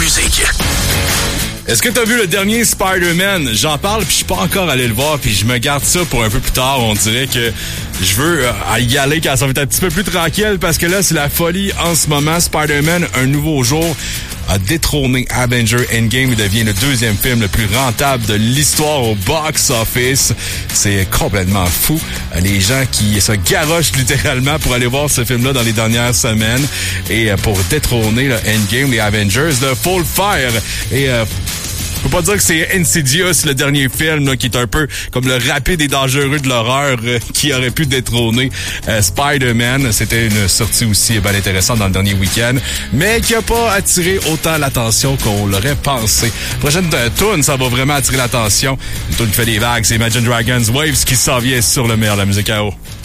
musique. Est-ce que t'as vu le dernier Spider-Man? J'en parle puis je suis pas encore allé le voir puis je me garde ça pour un peu plus tard. On dirait que je veux y aller quand ça va être un petit peu plus tranquille parce que là, c'est la folie en ce moment. Spider-Man, un nouveau jour, a détrôné Avengers Endgame. Il devient le deuxième film le plus rentable de l'histoire au box-office. C'est complètement fou. Les gens qui se garochent littéralement pour aller voir ce film-là dans les dernières semaines. Et pour détrôner le Endgame, les Avengers, le Full Fire. Et je peux pas dire que c'est Insidious, le dernier film, là, qui est un peu comme le rapide et dangereux de l'horreur qui aurait pu détrôner Spider-Man. C'était une sortie aussi bien intéressante dans le dernier week-end, mais qui a pas attiré autant l'attention qu'on l'aurait pensé. Prochaine tune, ça va vraiment attirer l'attention. Une tune qui fait des vagues, c'est Imagine Dragons Waves qui s'en vient sur le meilleur de la musique à eau.